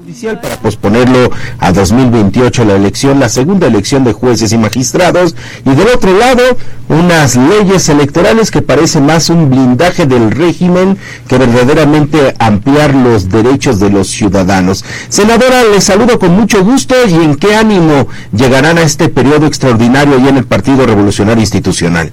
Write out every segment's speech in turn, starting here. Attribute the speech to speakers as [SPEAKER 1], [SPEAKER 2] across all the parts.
[SPEAKER 1] Judicial para posponerlo a 2028 la segunda elección de jueces y magistrados, y del otro lado unas leyes electorales que parecen más un blindaje del régimen que verdaderamente ampliar los derechos de los ciudadanos. Senadora, les saludo con mucho gusto. ¿Y en qué ánimo llegarán a este periodo extraordinario allá en el Partido Revolucionario Institucional?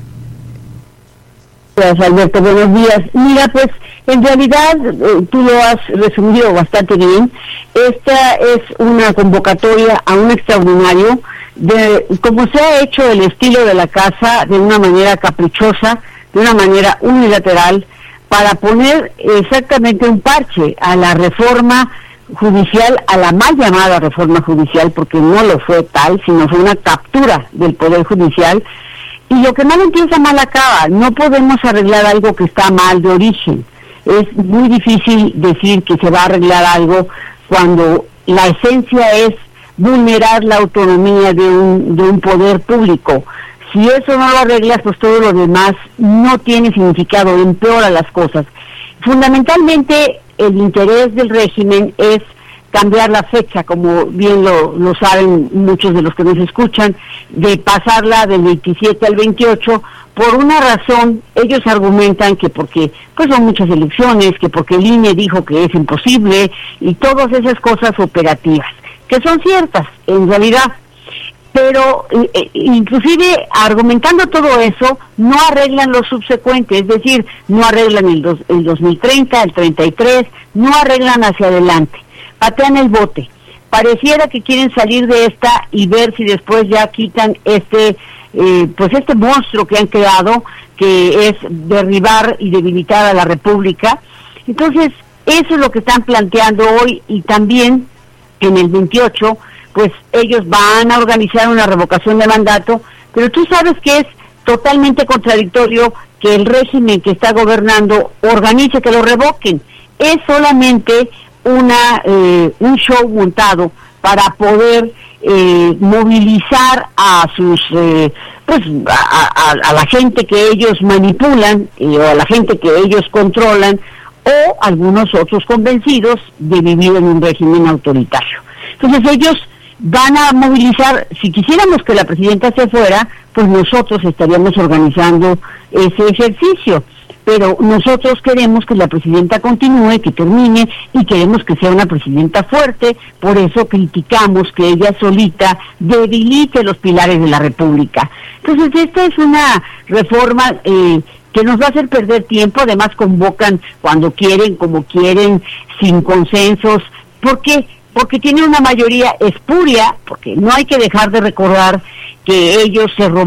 [SPEAKER 2] Gracias, Alberto, buenos días. Mira, pues en realidad tú lo has resumido bastante bien. Esta es una convocatoria a un extraordinario de como se ha hecho el estilo de la casa, de una manera caprichosa, de una manera unilateral, para poner exactamente un parche a la reforma judicial, a la mal llamada reforma judicial, porque no lo fue tal, sino fue una captura del Poder Judicial. Y lo que mal empieza, mal acaba. No podemos arreglar algo que está mal de origen. Es muy difícil decir que se va a arreglar algo cuando la esencia es vulnerar la autonomía de un poder público. Si eso no lo arreglas, pues todo lo demás no tiene significado, empeora las cosas. Fundamentalmente, el interés del régimen es cambiar la fecha, como bien lo saben muchos de los que nos escuchan, de pasarla del 27 al 28, por una razón. Ellos argumentan que porque pues son muchas elecciones, que porque el INE dijo que es imposible, y todas esas cosas operativas, que son ciertas en realidad, pero inclusive argumentando todo eso, no arreglan lo subsecuente, es decir, no arreglan el 2030, el 33, no arreglan hacia adelante. Patean el bote. Pareciera que quieren salir de esta y ver si después ya quitan este monstruo que han creado, que es derribar y debilitar a la República. Entonces, eso es lo que están planteando hoy, y también en el 28, pues ellos van a organizar una revocación de mandato, pero tú sabes que es totalmente contradictorio que el régimen que está gobernando organice que lo revoquen. Es solamente un show montado para poder movilizar a sus a la gente que ellos manipulan o a la gente que ellos controlan, o algunos otros convencidos de vivir en un régimen autoritario. Entonces ellos van a movilizar. Si quisiéramos que la presidenta se fuera, pues nosotros estaríamos organizando ese ejercicio. Pero nosotros queremos que la presidenta continúe, que termine, y queremos que sea una presidenta fuerte. Por eso criticamos que ella solita debilite los pilares de la República. Entonces esta es una reforma que nos va a hacer perder tiempo. Además convocan cuando quieren, como quieren, sin consensos. ¿Por qué? Porque tiene una mayoría espuria, porque no hay que dejar de recordar que ellos se robaron